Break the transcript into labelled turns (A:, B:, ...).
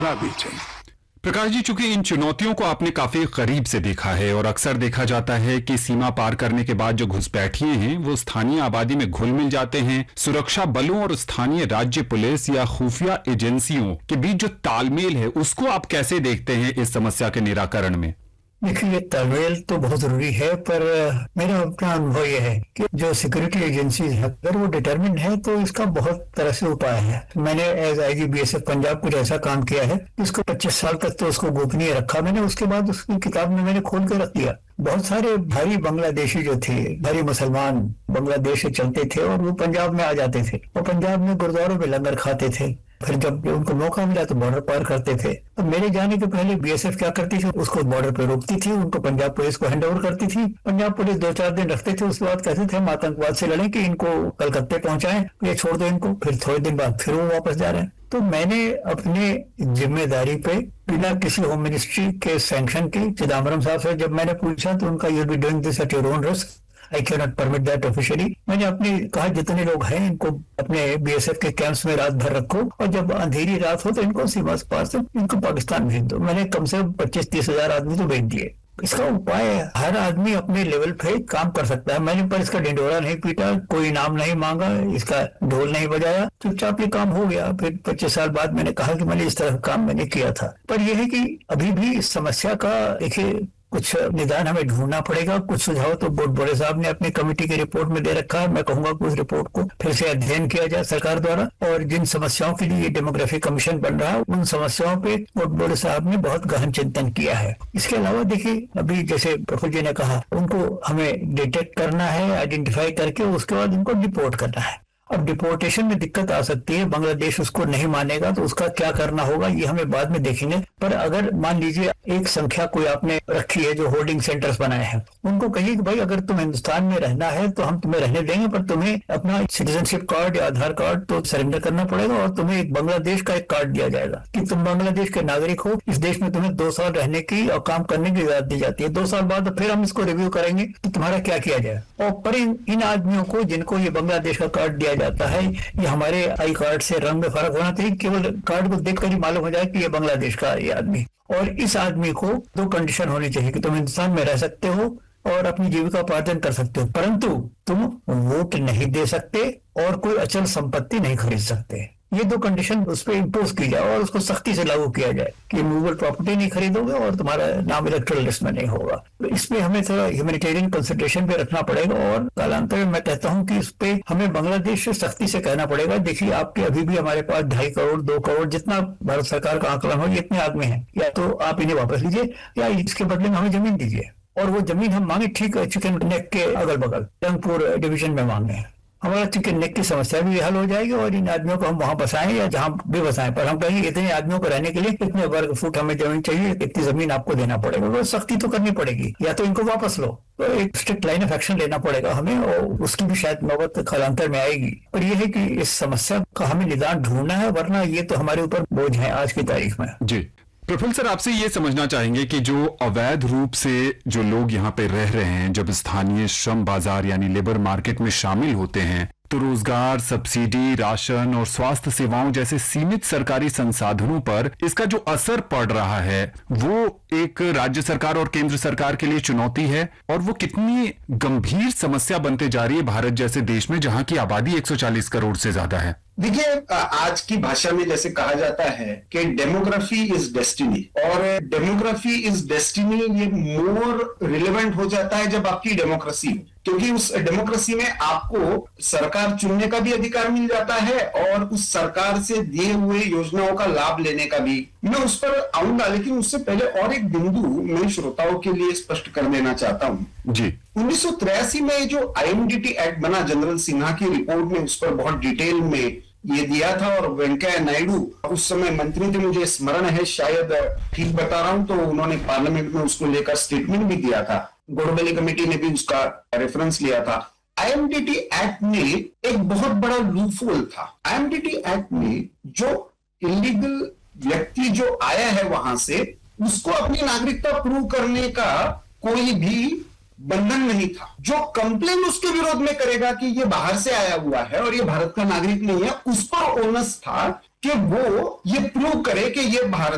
A: बीच है।
B: प्रकाश जी, चूंकि इन चुनौतियों को आपने काफी करीब से देखा है और अक्सर देखा जाता है कि सीमा पार करने के बाद जो घुसपैठिए हैं वो स्थानीय आबादी में घुल मिल जाते हैं। सुरक्षा बलों और स्थानीय राज्य पुलिस या खुफिया एजेंसियों के बीच जो तालमेल है उसको आप कैसे देखते हैं इस समस्या के निराकरण में?
A: देखिए, तालमेल तो बहुत जरूरी है, पर मेरा अपना अनुभव यह है कि जो सिक्योरिटी एजेंसी है अगर वो डिटर्मिन है तो इसका बहुत तरह से उपाय है। मैंने एज आईजी बीएसएफ पंजाब कुछ ऐसा काम किया है, इसको 25 साल तक तो उसको गोपनीय रखा मैंने, उसके बाद उसकी किताब में मैंने खोल के रख दिया। बहुत सारे भारी बांग्लादेशी जो थे, भारी मुसलमान बांग्लादेश से चलते थे और वो पंजाब में आ जाते थे और पंजाब में गुरुद्वारों में लंगर खाते थे। फिर जब उनको मौका मिला तो बॉर्डर पार करते थे। अब मेरे जाने के पहले बीएसएफ क्या करती थी, उसको बॉर्डर पे रोकती थी, उनको पंजाब पुलिस को हैंड ओवर करती थी। पंजाब पुलिस 2-4 दिन रखते थे, उसके बाद कहते थे हम आतंकवाद से लड़ें कि इनको कलकत्ते पहुंचाएं, ये छोड़ दो इनको। फिर थोड़े दिन बाद फिर वो वापस जा रहे हैं। तो मैंने अपने जिम्मेदारी पे बिना किसी होम मिनिस्ट्री के सैंक्शन की चिदम्बरम साहब से जब मैंने पूछा तो उनका you be doing this at your own risk, I can not permit that officially. मैंने अपनी कहा जितने लोग हैं इनको अपने बीएसएफ के कैंप्स में रात भर रखो और जब अंधेरी रात हो तो इनको सीमा से पार से इनको पाकिस्तान भेज दो। मैंने कम से कम 25-30 हजार आदमी तो भेज दिए। इसका उपाय है, हर आदमी अपने लेवल पे काम कर सकता है। मैंने पर इसका ढिंढोरा नहीं पीटा, कोई इनाम नहीं मांगा, इसका ढोल नहीं बजाया, चुपचाप ये काम हो गया। फिर 25 साल बाद मैंने कहा कि मैंने इस तरह का काम मैंने किया था। पर यह है कि अभी भी इस समस्या का देखिए कुछ निदान हमें ढूंढना पड़ेगा। कुछ सुझाव तो बोरे साहब ने अपनी कमेटी की रिपोर्ट में दे रखा है। मैं कहूंगा कि उस रिपोर्ट को फिर से अध्ययन किया जाए सरकार द्वारा, और जिन समस्याओं के लिए डेमोग्राफी कमीशन बन रहा है उन समस्याओं पे बोरे साहब ने बहुत गहन चिंतन किया है। इसके अलावा देखिए, अभी जैसे प्रफुल जी ने कहा, उनको हमें डिटेक्ट करना है, आइडेंटिफाई करके उसके बाद उनको डिपोर्ट करना है। अब डिपोर्टेशन में दिक्कत आ सकती है, बांग्लादेश उसको नहीं मानेगा तो उसका क्या करना होगा ये हमें बाद में देखेंगे। पर अगर मान लीजिए एक संख्या कोई आपने रखी है जो होल्डिंग सेंटर्स बनाए हैं, उनको कहिए कि भाई अगर तुम हिंदुस्तान में रहना है तो हम तुम्हें रहने देंगे, पर तुम्हें अपना सिटीजनशिप कार्ड या आधार कार्ड तो सरेंडर करना पड़ेगा और तुम्हें एक बांग्लादेश का एक कार्ड दिया जाएगा कि तुम बांग्लादेश के नागरिक हो। इस देश में तुम्हें 2 साल रहने की और काम करने की इजाजत दी जाती है। 2 साल बाद फिर हम इसको रिव्यू करेंगे कि तुम्हारा क्या किया जाए। और पर इन आदमियों को जिनको ये बांग्लादेश का कार्ड दिया जाता है, ये हमारे आई कार्ड से रंग में फर्क होना चाहिए, केवल कार्ड को देखकर ही मालूम हो जाए कि ये बांग्लादेश का ये आदमी। और इस आदमी को 2 कंडीशन होनी चाहिए कि तुम हिंदुस्तान में रह सकते हो और अपनी जीविका उपार्जन कर सकते हो, परंतु तुम वोट नहीं दे सकते और कोई अचल संपत्ति नहीं खरीद सकते। ये 2 कंडीशन उस पर इम्पोज की जाए और उसको सख्ती से लागू किया जाए कि मूवेबल प्रॉपर्टी नहीं खरीदोगे और तुम्हारा नाम इलेक्टोरल लिस्ट में नहीं होगा। तो इसमें हमें थोड़ा ह्यूमैनिटेरियन कंसिडरेशन पे रखना पड़ेगा और कालांतर में मैं कहता हूं कि इस पे हमें बांग्लादेश से सख्ती से कहना पड़ेगा, देखिए आपके अभी भी हमारे पास 2.5 करोड़ 2 करोड़ जितना भारत सरकार का आंकलन हो, ये इतने आदमी हैं, या तो आप इन्हें वापस लीजिए या इसके बदले में हमें जमीन दीजिए। और वो जमीन हम मांगे ठीक है चिकन नेक के अगल बगल रंगपुर डिवीजन में मांगे, हमारा चिकन नेक की समस्या भी हल हो जाएगी और इन आदमियों को हम वहां बसाएं या जहां भी बसाएं, पर हम कहेंगे इतने आदमियों को रहने के लिए इतने वर्ग फुट हमें जमीन चाहिए, इतनी जमीन आपको देना पड़ेगा। वो सख्ती तो करनी पड़ेगी, या तो इनको वापस लो, तो एक स्ट्रिक्ट लाइन ऑफ एक्शन लेना पड़ेगा हमें, और उसकी भी शायद नौबत कालांतर में आएगी। पर यह है कि इस समस्या का हमें निदान ढूंढना है, वरना ये तो हमारे ऊपर बोझ है आज की तारीख में।
B: जी प्रफुल्ल सर, आपसे ये समझना चाहेंगे कि जो अवैध रूप से जो लोग यहाँ पे रह रहे हैं, जब स्थानीय श्रम बाजार यानी लेबर मार्केट में शामिल होते हैं तो रोजगार, सब्सिडी, राशन और स्वास्थ्य सेवाओं जैसे सीमित सरकारी संसाधनों पर इसका जो असर पड़ रहा है वो एक राज्य सरकार और केंद्र सरकार के लिए चुनौती है, और वो कितनी गंभीर समस्या बनते जा रही है भारत जैसे देश में जहां की आबादी 140 करोड़ से ज्यादा है।
C: देखिए, आज की भाषा में जैसे कहा जाता है कि डेमोग्राफी इज डेस्टिनी, और डेमोग्राफी इज डेस्टिनी ये मोर रिलेवेंट हो जाता है जब आपकी डेमोक्रेसी हो, क्योंकि उस डेमोक्रेसी में आपको सरकार चुनने का भी अधिकार मिल जाता है और उस सरकार से दिए हुए योजनाओं का लाभ लेने का भी। मैं उस पर आऊंगा, लेकिन उससे पहले और एक बिंदु मैं श्रोताओं के लिए स्पष्ट कर देना चाहता हूं।
B: जी
C: 1983 में जो आईएमडीटी एक्ट बना, जनरल सिन्हा की रिपोर्ट में उस पर बहुत डिटेल में ये दिया था, और वेंकैया नायडू उस समय मंत्री थे, मुझे स्मरण है, शायद ठीक बता रहा हूं, तो उन्होंने पार्लियामेंट में उसको लेकर स्टेटमेंट भी दिया था। गोडबोले कमेटी ने भी उसका रेफरेंस लिया था। आईएमडीटी एक्ट में एक बहुत बड़ा लूपहोल था। आईएमडीटी एक्ट में जो इलीगल व्यक्ति जो आया है वहां से, उसको अपनी नागरिकता प्रूव करने का कोई भी बंधन नहीं था। जो कंप्लेन उसके विरोध में करेगा कि ये बाहर से आया हुआ है और ये भारत का नागरिक नहीं है, उस पर ओनस था कि वो ये प्रूव करे कि ये भारत